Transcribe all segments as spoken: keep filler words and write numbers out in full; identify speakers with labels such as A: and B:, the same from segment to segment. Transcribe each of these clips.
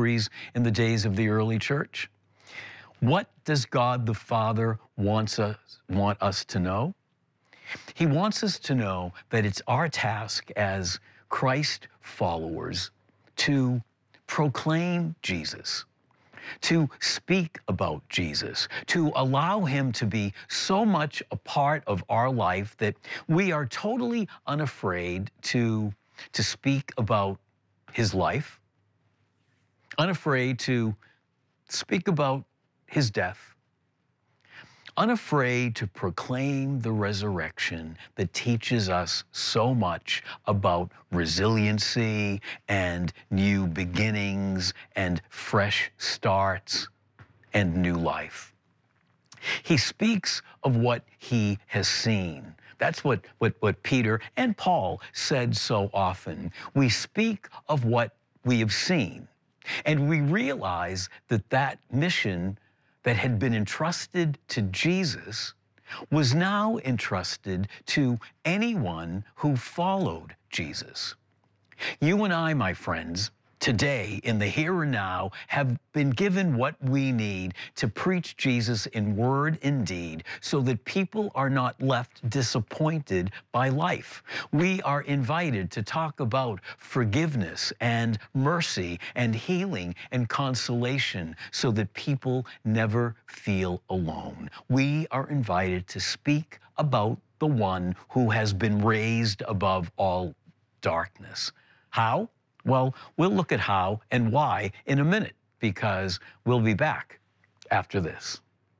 A: inquiries in the days of the early church. What does God the Father wants us, want us to know? He wants us to know that it's our task as Christ followers to proclaim Jesus, to speak about Jesus, to allow him to be so much a part of our life that we are totally unafraid to, to speak about his life, unafraid to speak about his death, unafraid to proclaim the resurrection that teaches us so much about resiliency and new beginnings and fresh starts and new life. He speaks of what he has seen. That's what, what, what Peter and Paul said so often. We speak of what we have seen, and we realize that that mission that had been entrusted to Jesus was now entrusted to anyone who followed Jesus. You and I, my friends, today, in the here and now, have been given what we need to preach Jesus in word and deed so that people are not left disappointed by life. We are invited to talk about forgiveness and mercy and healing and consolation so that people never feel alone. We are invited to speak about the one who has been raised above all darkness. How? Well, we'll look at how and why in a minute, because we'll be back after this.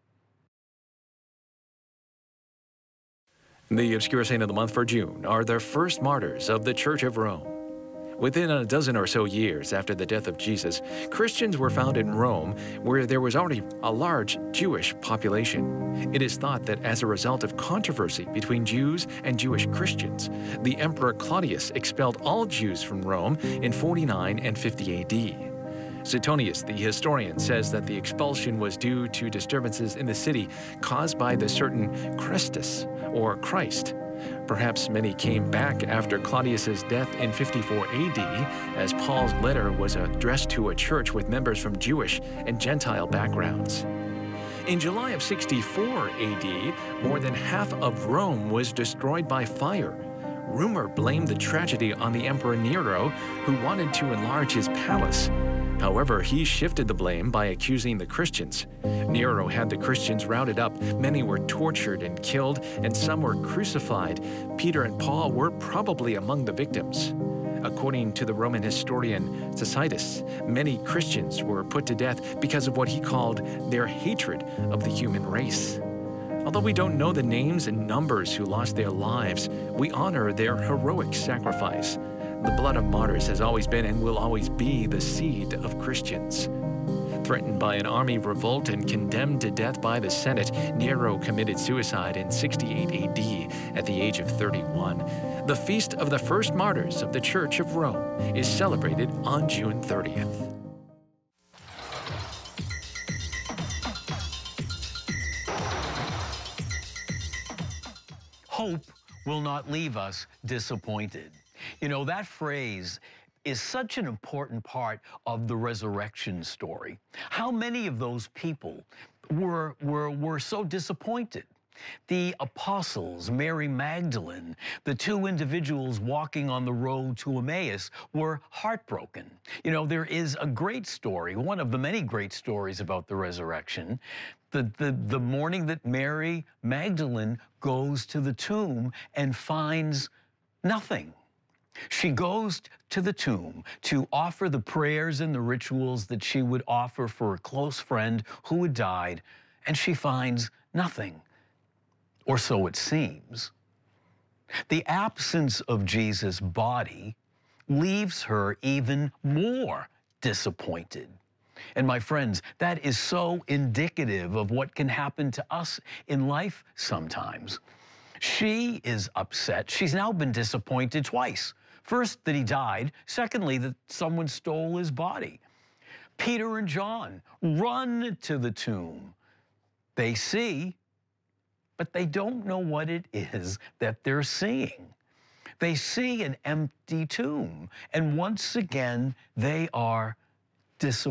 B: The obscure saint of the month for June are the first martyrs of the Church of Rome. Within a dozen or so years after the death of Jesus, Christians were found in Rome, where there was already a large Jewish population. It is thought that as a result of controversy between Jews and Jewish Christians, the Emperor Claudius expelled all Jews from Rome in forty-nine and fifty A D. Suetonius, the historian, says that the expulsion was due to disturbances in the city caused by the certain Christus, or Christ. Perhaps many came back after Claudius's death in fifty-four A D, as Paul's letter was addressed to a church with members from Jewish and Gentile backgrounds. In July of sixty-four A D, more than half of Rome was destroyed by fire. Rumor blamed the tragedy on the Emperor Nero, who wanted to enlarge his palace. However, he shifted the blame by accusing the Christians. Nero had the Christians rounded up, many were tortured and killed, and some were crucified. Peter and Paul were probably among the victims. According to the Roman historian Tacitus, many Christians were put to death because of what he called their hatred of the human race. Although we don't know the names and numbers who lost their lives, we honor their heroic sacrifice. The blood of martyrs has always been and will always be the seed of Christians. Threatened by an army revolt and condemned to death by the Senate, Nero committed suicide in sixty-eight A D at the age of thirty-one. The feast of the first martyrs of the Church of Rome is celebrated on June thirtieth.
A: Hope will not leave us disappointed. You know, that phrase is such an important part of the resurrection story. How many of those people were, were, were so disappointed? The apostles, Mary Magdalene, the two individuals walking on the road to Emmaus were heartbroken. You know, there is a great story, one of the many great stories about the resurrection. The, the, the morning that Mary Magdalene goes to the tomb and finds nothing. She goes to the tomb to offer the prayers and the rituals that she would offer for a close friend who had died, and she finds nothing, or so it seems. The absence of Jesus' body leaves her even more disappointed. And my friends, that is so indicative of what can happen to us in life sometimes. She is upset. She's now been disappointed twice. First, that he died. Secondly, that someone stole his body. Peter and John run to the tomb. They see, but they don't know what it is that they're seeing. They see an empty tomb, and once again, they are disappointed.